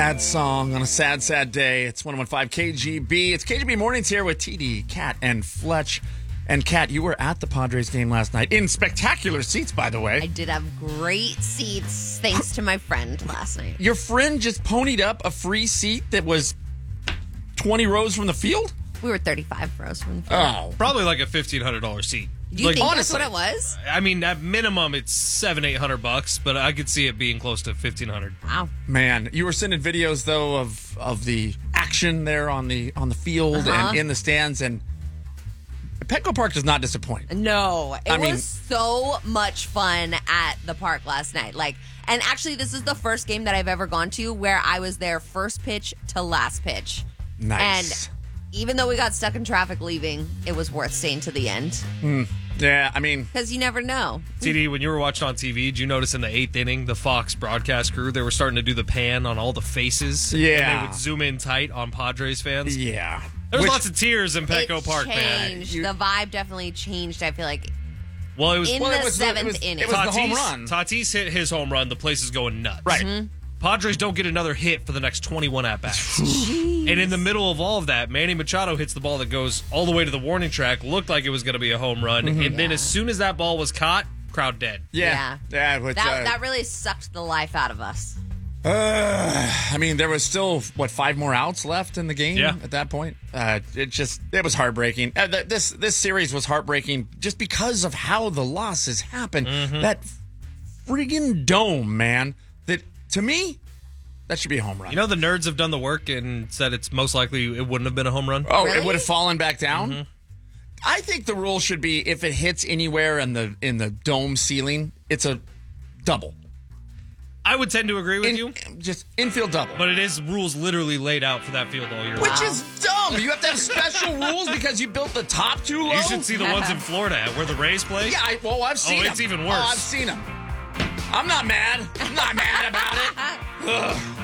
Sad song on a sad, sad day. It's 101.5 KGB. It's KGB Mornings here with TD, Kat, and Fletch. And Kat, you were at the Padres game last night in spectacular seats, by the way. I did have great seats thanks to my friend last night. Your friend just ponied up a free seat that was 20 rows from the field? We were 35 rows from the field. Oh. Probably like a $1,500 seat. Do you think honestly, that's what it was? I mean, at minimum, it's $700-800, but I could see it being close to $1,500. Wow. Man, you were sending videos, though, of the action there on the field and in the stands, and Petco Park does not disappoint. No, it I mean- was so much fun at the park last night. And actually, this is the first game that I've ever gone to where I was there first pitch to last pitch. Nice. And even though we got stuck in traffic leaving, it was worth staying to the end Yeah, I mean, because you never know. TD, when you were watching on TV, did you notice in the 8th inning, the Fox broadcast crew, they were starting to do the pan on all the faces? Yeah. And they would zoom in tight on Padres fans? yeah. There's lots of tears in Petco It Park, man. changed. The vibe definitely changed, I feel like, Well, it was... in Well, it the was- seventh inning. it was the home run. Tatis hit his home run. The place is going nuts. Right. Padres don't get another hit for the next 21 at-bats. And in the middle of all of that, Manny Machado hits the ball that goes all the way to the warning track. Looked like it was going to be a home run. And then as soon as that ball was caught, crowd dead. Yeah. Which, that really sucked the life out of us. I mean, there was still, 5 more outs left in the game at that point? It was heartbreaking. This series was heartbreaking just because of how the losses happened. That friggin' dome, man, that, to me, that should be a home run. You know, the nerds have done the work and said it's most likely it wouldn't have been a home run. Oh, Really? it would have fallen back down? I think the rule should be if it hits anywhere in the dome ceiling, it's a double. I would tend to agree with you, Just infield double. but it is rules literally laid out for that field all year long. Which is dumb. You have to have special rules because you built the top too low? You should see the ones in Florida where the Rays play. Yeah, I've seen them. it's even worse. Oh, I've seen them. I'm not mad. I'm not mad about it. Ugh.